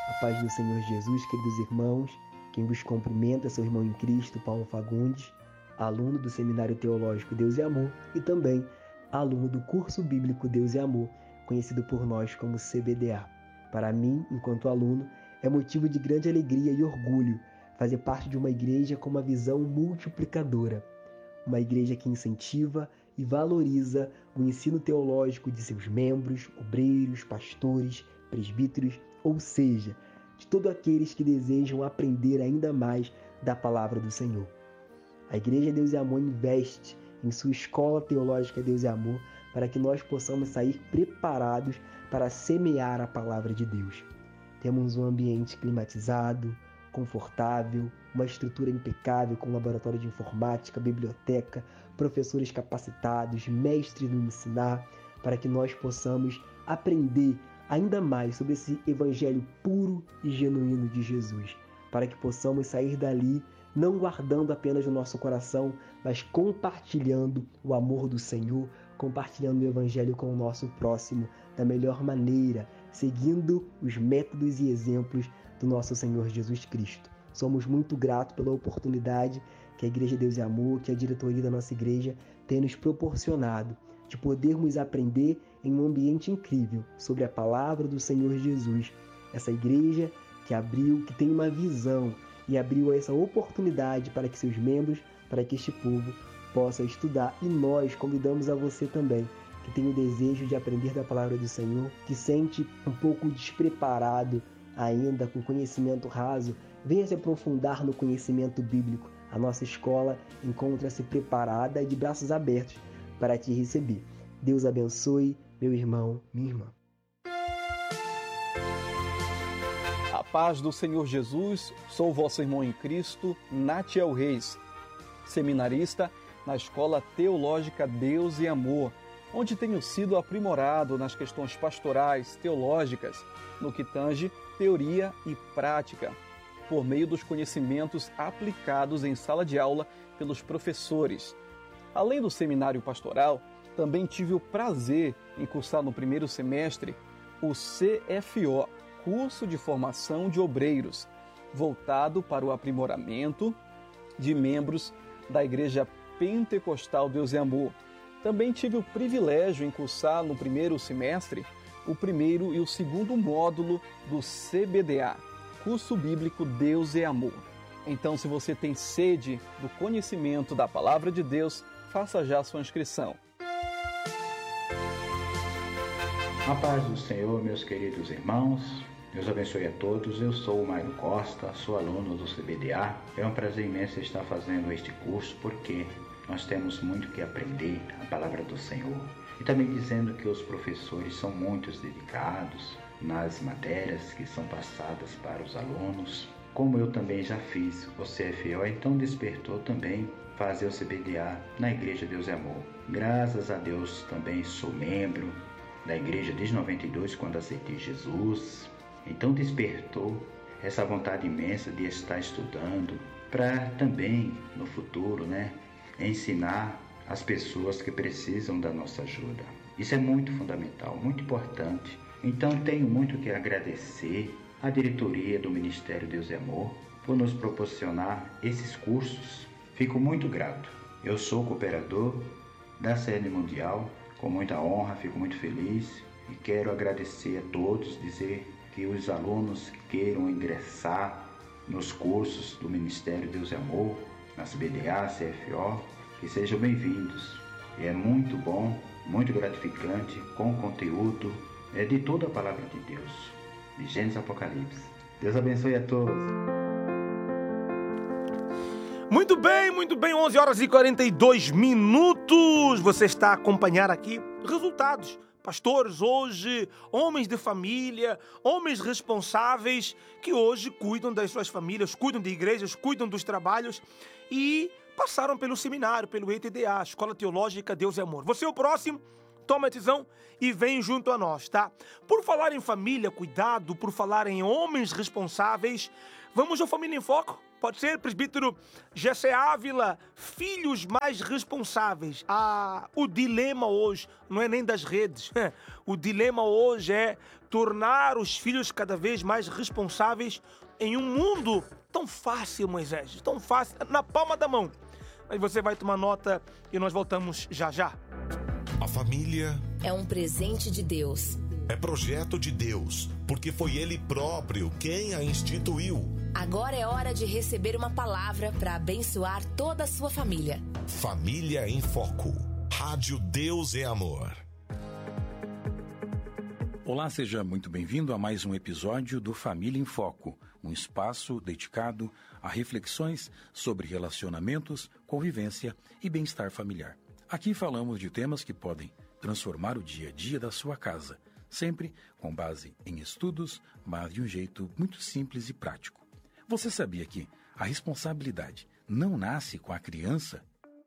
A paz do Senhor Jesus, queridos irmãos. Quem vos cumprimenta é seu irmão em Cristo, Paulo Fagundes, aluno do Seminário Teológico Deus e Amor e também aluno do curso bíblico Deus e Amor, conhecido por nós como CBDA. Para mim, enquanto aluno, é motivo de grande alegria e orgulho fazer parte de uma igreja com uma visão multiplicadora. Uma igreja que incentiva e valoriza o ensino teológico de seus membros, obreiros, pastores, presbíteros, ou seja, de todos aqueles que desejam aprender ainda mais da palavra do Senhor. A Igreja Deus e Amor investe em sua escola teológica Deus e Amor para que nós possamos sair preparados para semear a palavra de Deus. Temos um ambiente climatizado, confortável, uma estrutura impecável com laboratório de informática, biblioteca, professores capacitados, mestres no ensinar, para que nós possamos aprender ainda mais sobre esse evangelho puro e genuíno de Jesus, para que possamos sair dali não guardando apenas no nosso coração, mas compartilhando o amor do Senhor, compartilhando o evangelho com o nosso próximo da melhor maneira, seguindo os métodos e exemplos do nosso Senhor Jesus Cristo. Somos muito gratos pela oportunidade que a Igreja Deus e Amor, que a diretoria da nossa igreja tem nos proporcionado de podermos aprender em um ambiente incrível sobre a palavra do Senhor Jesus. Essa igreja que tem uma visão e abriu essa oportunidade para que seus membros, para que este povo possa estudar. E nós convidamos a você também, que tem o desejo de aprender da palavra do Senhor, que sente um pouco despreparado ainda, com conhecimento raso, venha se aprofundar no conhecimento bíblico. A nossa escola encontra-se preparada e de braços abertos para te receber. Deus abençoe, meu irmão, minha irmã. A paz do Senhor Jesus, sou vosso irmão em Cristo, Natiel Reis, seminarista na Escola Teológica Deus e Amor, onde tenho sido aprimorado nas questões pastorais, teológicas, no que tange teoria e prática, por meio dos conhecimentos aplicados em sala de aula pelos professores. Além do seminário pastoral, também tive o prazer em cursar no primeiro semestre o CFO, Curso de Formação de Obreiros, voltado para o aprimoramento de membros da Igreja Pentecostal Deus e Amor. Também tive o privilégio em cursar no primeiro semestre o primeiro e o segundo módulo do CBDA, Curso Bíblico Deus e Amor. Então, se você tem sede do conhecimento da Palavra de Deus, faça já a sua inscrição. A paz do Senhor, meus queridos irmãos. Deus abençoe a todos. Eu sou o Mairo Costa, sou aluno do CBDA. É um prazer imenso estar fazendo este curso porque nós temos muito que aprender a palavra do Senhor. E também dizendo que os professores são muito dedicados nas matérias que são passadas para os alunos. Como eu também já fiz o CFO, então despertou também fazer o CBDA na Igreja Deus e Amor. Graças a Deus também sou membro da igreja desde 92, quando aceitei Jesus. Então despertou essa vontade imensa de estar estudando para também no futuro, ensinar as pessoas que precisam da nossa ajuda. Isso é muito fundamental, muito importante. Então tenho muito que agradecer à diretoria do Ministério Deus e Amor por nos proporcionar esses cursos. Fico muito grato. Eu sou cooperador da CN Mundial, com muita honra, fico muito feliz e quero agradecer a todos, dizer que os alunos que queiram ingressar nos cursos do Ministério Deus e Amor, na CBDA, CFO, que sejam bem-vindos. E é muito bom, muito gratificante, com conteúdo de toda a palavra de Deus, de Gênesis a Apocalipse. Deus abençoe a todos. Muito bem, 11 horas e 42 minutos. Você está a acompanhar aqui resultados. Pastores hoje, homens de família, homens responsáveis que hoje cuidam das suas famílias, cuidam de igrejas, cuidam dos trabalhos e passaram pelo seminário, pelo ETDA, Escola Teológica Deus e Amor. Você é o próximo, toma a decisão e vem junto a nós, tá? Por falar em família, cuidado, por falar em homens responsáveis, vamos ao Família em Foco? Pode ser, presbítero Gessé Ávila, filhos mais responsáveis. O dilema hoje não é nem das redes. O dilema hoje é tornar os filhos cada vez mais responsáveis em um mundo tão fácil, Moisés, tão fácil, na palma da mão. Mas você vai tomar nota e nós voltamos já já. A família é um presente de Deus. É projeto de Deus, porque foi Ele próprio quem a instituiu. Agora é hora de receber uma palavra para abençoar toda a sua família. Família em Foco. Rádio Deus é Amor. Olá, seja muito bem-vindo a mais um episódio do Família em Foco, um espaço dedicado a reflexões sobre relacionamentos, convivência e bem-estar familiar. Aqui falamos de temas que podem transformar o dia a dia da sua casa, sempre com base em estudos, mas de um jeito muito simples e prático. Você sabia que a responsabilidade não nasce com a criança?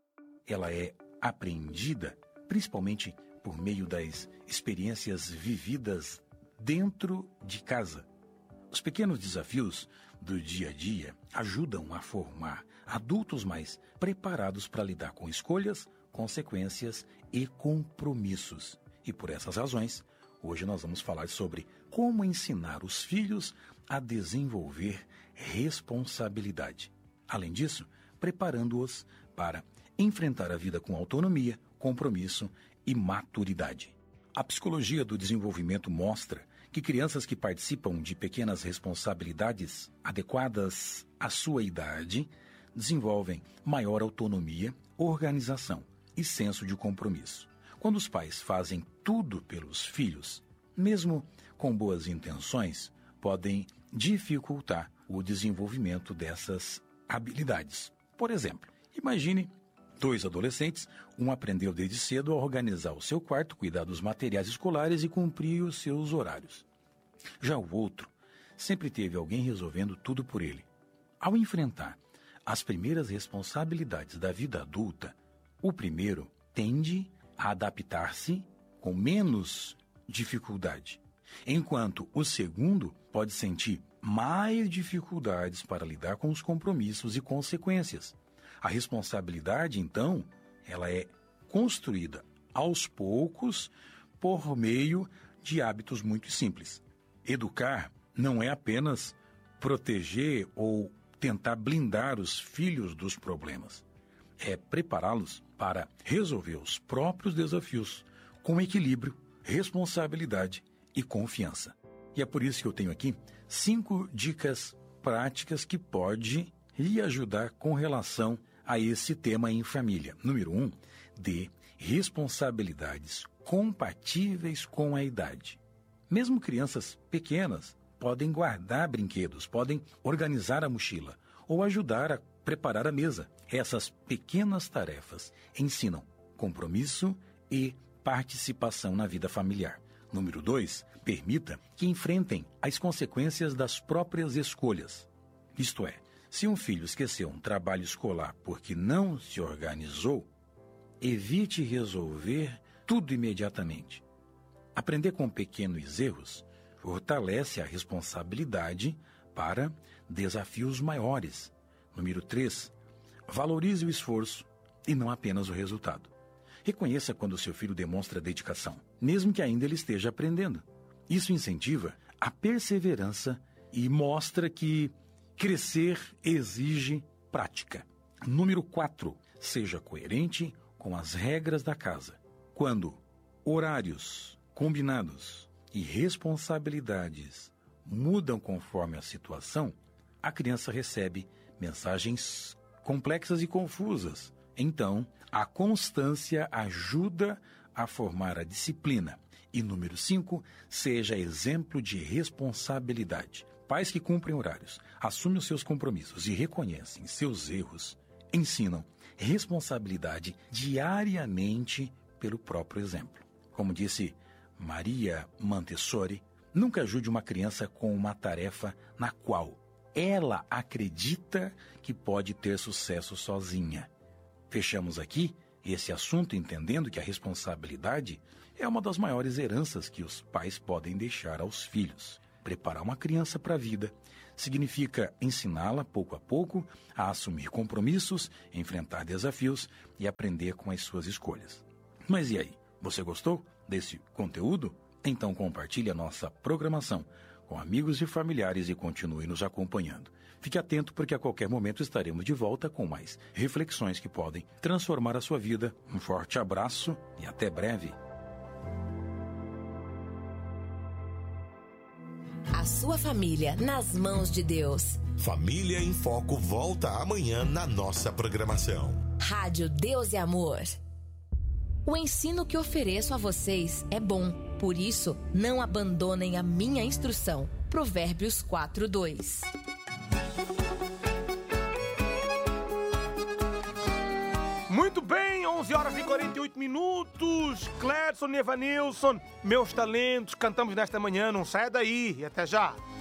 Ela é aprendida, principalmente por meio das experiências vividas dentro de casa. Os pequenos desafios do dia a dia ajudam a formar adultos mais preparados para lidar com escolhas, consequências e compromissos. E por essas razões, hoje nós vamos falar sobre como ensinar os filhos a desenvolver responsabilidade. Além disso, preparando-os para enfrentar a vida com autonomia, compromisso e maturidade. A psicologia do desenvolvimento mostra que crianças que participam de pequenas responsabilidades adequadas à sua idade desenvolvem maior autonomia, organização e senso de compromisso. Quando os pais fazem tudo pelos filhos, mesmo com boas intenções, podem dificultar o desenvolvimento dessas habilidades. Por exemplo, imagine 2 adolescentes, um aprendeu desde cedo a organizar o seu quarto, cuidar dos materiais escolares e cumprir os seus horários. Já o outro sempre teve alguém resolvendo tudo por ele. Ao enfrentar as primeiras responsabilidades da vida adulta, o primeiro tende a adaptar-se com menos dificuldade, enquanto o segundo pode sentir mais dificuldades para lidar com os compromissos e consequências. A responsabilidade, então, ela é construída aos poucos por meio de hábitos muito simples. Educar não é apenas proteger ou tentar blindar os filhos dos problemas. É prepará-los para resolver os próprios desafios com equilíbrio, responsabilidade e confiança. E é por isso que eu tenho aqui 5 dicas práticas que podem lhe ajudar com relação a esse tema em família. Número 1, dê responsabilidades compatíveis com a idade. Mesmo crianças pequenas podem guardar brinquedos, podem organizar a mochila ou ajudar a preparar a mesa. Essas pequenas tarefas ensinam compromisso e participação na vida familiar. Número 2, permita que enfrentem as consequências das próprias escolhas. Isto é, se um filho esqueceu um trabalho escolar porque não se organizou, evite resolver tudo imediatamente. Aprender com pequenos erros fortalece a responsabilidade para desafios maiores. Número 3, valorize o esforço e não apenas o resultado. Reconheça quando seu filho demonstra dedicação, mesmo que ainda ele esteja aprendendo. Isso incentiva a perseverança e mostra que crescer exige prática. Número 4, seja coerente com as regras da casa. Quando horários combinados e responsabilidades mudam conforme a situação, a criança recebe mensagens complexas e confusas. Então, a constância ajuda a formar a disciplina. E número 5, seja exemplo de responsabilidade. Pais que cumprem horários, assumem os seus compromissos e reconhecem seus erros, ensinam responsabilidade diariamente pelo próprio exemplo. Como disse Maria Montessori, nunca ajude uma criança com uma tarefa na qual ela acredita que pode ter sucesso sozinha. Fechamos aqui esse assunto entendendo que a responsabilidade é uma das maiores heranças que os pais podem deixar aos filhos. Preparar uma criança para a vida significa ensiná-la pouco a pouco a assumir compromissos, enfrentar desafios e aprender com as suas escolhas. Mas e aí? Você gostou desse conteúdo? Então compartilhe a nossa programação com amigos e familiares e continue nos acompanhando. Fique atento porque a qualquer momento estaremos de volta com mais reflexões que podem transformar a sua vida. Um forte abraço e até breve. A sua família nas mãos de Deus. Família em Foco volta amanhã na nossa programação. Rádio Deus e Amor. O ensino que ofereço a vocês é bom, por isso não abandonem a minha instrução. Provérbios 4:2. Muito bem, 11 horas e 48 minutos. Cledson e Evanilson, meus talentos, cantamos nesta manhã, não saia daí e até já.